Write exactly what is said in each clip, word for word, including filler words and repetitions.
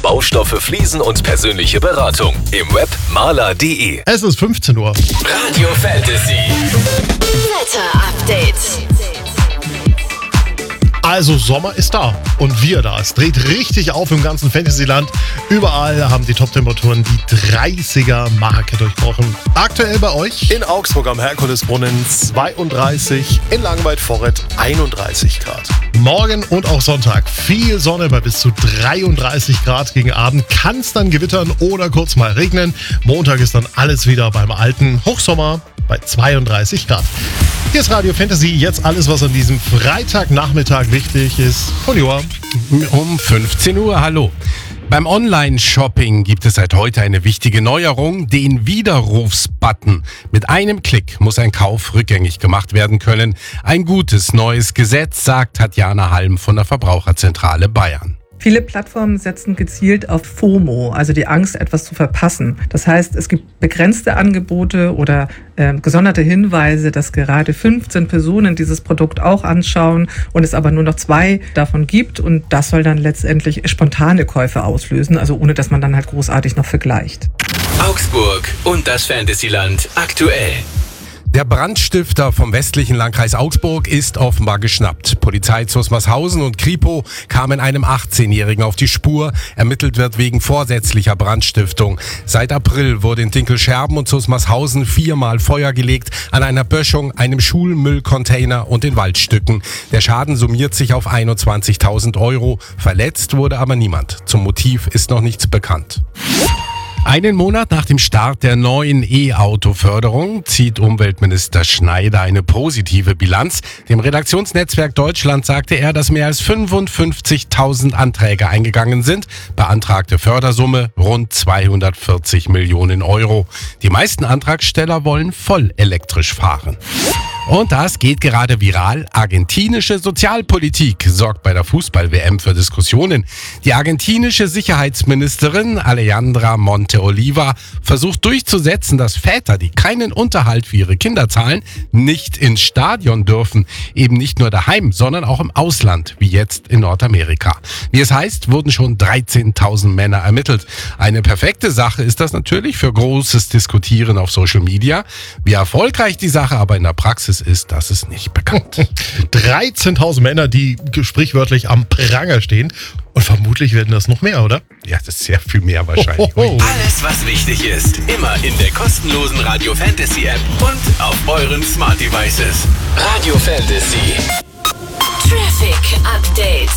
Baustoffe, Fliesen und persönliche Beratung. Im Web maler punkt de. Es ist fünfzehn Uhr. Radio Fantasy. Wetter Update. Also Sommer ist da und wir da. Es dreht richtig auf im ganzen Fantasyland. Überall haben die Top-Temperaturen die dreißiger-Marke durchbrochen. Aktuell bei euch in Augsburg am Herkulesbrunnen zweiunddreißig, in Langweid-Vorret einunddreißig Grad. Morgen und auch Sonntag viel Sonne bei bis zu dreiunddreißig Grad. Gegen Abend kann es dann gewittern oder kurz mal regnen. Montag ist dann alles wieder beim alten Hochsommer bei zweiunddreißig Grad. Hier ist Radio Fantasy, jetzt alles, was an diesem Freitagnachmittag wichtig ist. Von Joa. Um fünfzehn Uhr, hallo. Beim Online-Shopping gibt es seit heute eine wichtige Neuerung, den Widerrufsbutton. Mit einem Klick muss ein Kauf rückgängig gemacht werden können. Ein gutes neues Gesetz, sagt Tatjana Halm von der Verbraucherzentrale Bayern. Viele Plattformen setzen gezielt auf FOMO, also die Angst, etwas zu verpassen. Das heißt, es gibt begrenzte Angebote oder äh, gesonderte Hinweise, dass gerade fünfzehn Personen dieses Produkt auch anschauen und es aber nur noch zwei davon gibt. Und das soll dann letztendlich spontane Käufe auslösen, also ohne dass man dann halt großartig noch vergleicht. Augsburg und das Fantasyland aktuell. Der Brandstifter vom westlichen Landkreis Augsburg ist offenbar geschnappt. Polizei Zusmarshausen und Kripo kamen einem achtzehnjährigen auf die Spur. Ermittelt wird wegen vorsätzlicher Brandstiftung. Seit April wurde in Dinkelscherben und Zusmarshausen viermal Feuer gelegt an einer Böschung, einem Schulmüllcontainer und in Waldstücken. Der Schaden summiert sich auf einundzwanzigtausend Euro. Verletzt wurde aber niemand. Zum Motiv ist noch nichts bekannt. Einen Monat nach dem Start der neuen E-Auto-Förderung zieht Umweltminister Schneider eine positive Bilanz. Dem Redaktionsnetzwerk Deutschland sagte er, dass mehr als fünfundfünfzigtausend Anträge eingegangen sind. Beantragte Fördersumme rund zweihundertvierzig Millionen Euro. Die meisten Antragsteller wollen voll elektrisch fahren. Und das geht gerade viral. Argentinische Sozialpolitik sorgt bei der Fußball-W M für Diskussionen. Die argentinische Sicherheitsministerin Alejandra Monte-Oliva versucht durchzusetzen, dass Väter, die keinen Unterhalt für ihre Kinder zahlen, nicht ins Stadion dürfen. Eben nicht nur daheim, sondern auch im Ausland, wie jetzt in Nordamerika. Wie es heißt, wurden schon dreizehntausend Männer ermittelt. Eine perfekte Sache ist das natürlich für großes Diskutieren auf Social Media. Wie erfolgreich die Sache aber in der Praxis ist, das ist nicht bekannt. dreizehntausend Männer, die sprichwörtlich am Pranger stehen. Und vermutlich werden das noch mehr, oder? Ja, das ist sehr viel mehr wahrscheinlich. Oh, oh. Alles, was wichtig ist, immer in der kostenlosen Radio Fantasy App und auf euren Smart Devices. Radio Fantasy. Traffic Update.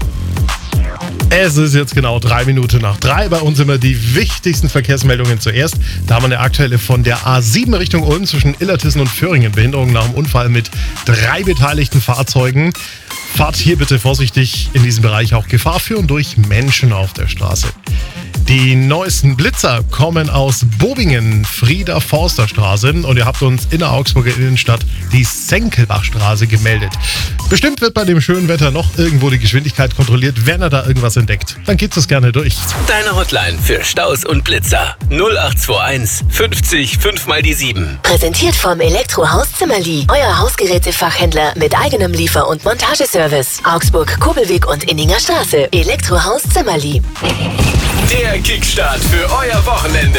Es ist jetzt genau drei Minuten nach drei. Bei uns immer die wichtigsten Verkehrsmeldungen zuerst. Da haben wir eine aktuelle von der A sieben Richtung Ulm zwischen Illertissen und Föhringen. Behinderung nach dem Unfall mit drei beteiligten Fahrzeugen. Fahrt hier bitte vorsichtig, in diesem Bereich auch Gefahr führen durch Menschen auf der Straße. Die neuesten Blitzer kommen aus Bobingen, Frieder-Forster-Straße, und ihr habt uns in der Augsburger Innenstadt die Senkelbachstraße gemeldet. Bestimmt wird bei dem schönen Wetter noch irgendwo die Geschwindigkeit kontrolliert, wenn er da irgendwas entdeckt. Dann geht's das gerne durch. Deine Hotline für Staus und Blitzer. null acht zwei eins fünfzig fünf mal die sieben. Präsentiert vom Elektrohaus Zimmerli. Euer Hausgerätefachhändler mit eigenem Liefer- und Montageservice. Augsburg, Kobelweg und Inninger Straße. Elektrohaus Zimmerli. Der Kickstart für euer Wochenende.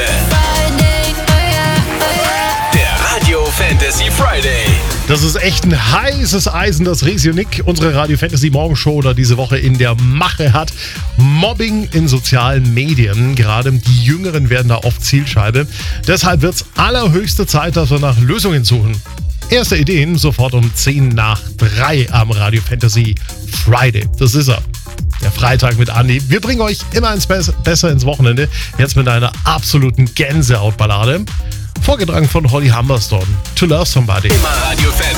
Der Radio Fantasy Friday. Das ist echt ein heißes Eisen, das Resi und Nick, unsere Radio Fantasy Morgenshow, da diese Woche in der Mache hat. Mobbing in sozialen Medien. Gerade die Jüngeren werden da oft Zielscheibe. Deshalb wird es allerhöchste Zeit, dass wir nach Lösungen suchen. Erste Ideen sofort um zehn nach drei am Radio Fantasy Friday. Das ist er. Der Freitag mit Andi. Wir bringen euch immer ins Be- besser ins Wochenende. Jetzt mit einer absoluten Gänsehautballade. Vorgetragen von Holly Humberstone. To Love Somebody. Immer Radio Fantasy.